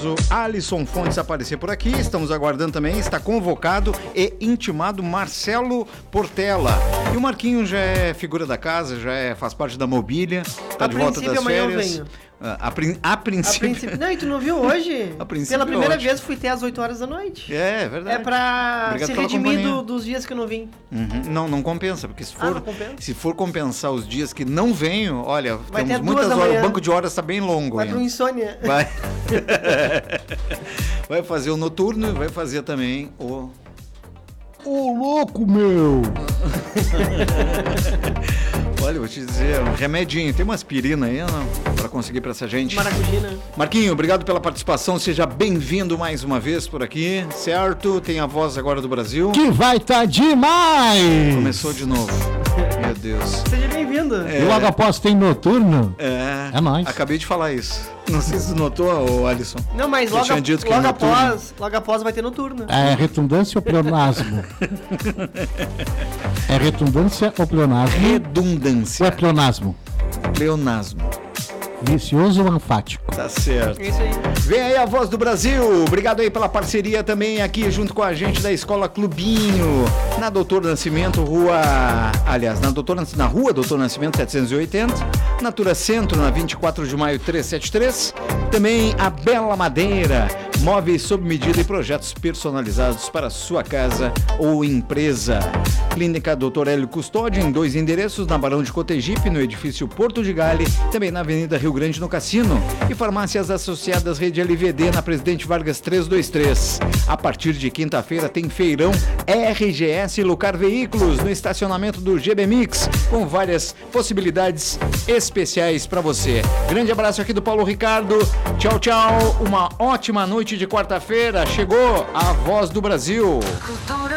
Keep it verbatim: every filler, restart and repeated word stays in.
famoso Alisson Fontes aparecer por aqui. Estamos aguardando também, está convocado e intimado Marcelo Portela. E o Marquinho já é figura da casa, já é, faz parte da mobília, está de volta das amanhã férias. Eu venho. A, prin- a, princípio... a princípio. Não, e tu não viu hoje? A princípio Pela primeira ótimo. vez fui até às oito horas da noite. É, é verdade. É pra Obrigado se pela redimir companhia. do, dos dias que eu não vim. Uhum. Não, não compensa, porque se Ah, for, não compensa? se for compensar os dias que não venho, olha, Vai temos ter muitas duas da horas, manhã. o banco de horas está bem longo Vai ainda. pro insônia. Vai. Vai fazer o noturno e vai fazer também o... Ô, louco, meu! Olha, vou te dizer, um remedinho. Tem uma aspirina aí, não? Pra conseguir pra essa gente. Maracujina. Marquinho, obrigado pela participação. Seja bem-vindo mais uma vez por aqui, certo? Tem a voz agora do Brasil. Que vai tá demais! Começou de novo. Meu Deus. Seja bem-vindo. É. E logo após tem noturno? É, É nóis. Acabei de falar isso. Não sei se tu notou, ô Alisson. Não, mas Eu logo, tinha dito que logo, é noturno. após, logo após vai ter noturno. É redundância ou pleonasmo? É redundância ou pleonasmo? Ou Redundância. é pleonasmo? Pleonasmo. Vicioso ou enfático? Tá certo. É isso aí. Vem aí a Voz do Brasil. Obrigado aí pela parceria também aqui junto com a gente da Escola Clubinho, na Doutor Nascimento, rua... Aliás, na, Doutor, Nas- na rua Doutor Nascimento setecentos e oitenta, Natura Centro, na vinte e quatro de maio trezentos e setenta e três. Também a Bela Madeira, móveis sob medida e projetos personalizados para sua casa ou empresa. Clínica doutor Hélio Custódio, em dois endereços, na Barão de Cotegipe, no edifício Porto de Gale, também na Avenida Rio Grande, no Cassino. E farmácias associadas Rede L V D, na Presidente Vargas trezentos e vinte e três. A partir de quinta-feira tem feirão R G S Lucar Veículos, no estacionamento do G B Mix, com várias possibilidades especiais para você. Grande abraço aqui do Paulo Ricardo. Tchau, tchau. Uma ótima noite de quarta-feira. Chegou a Voz do Brasil.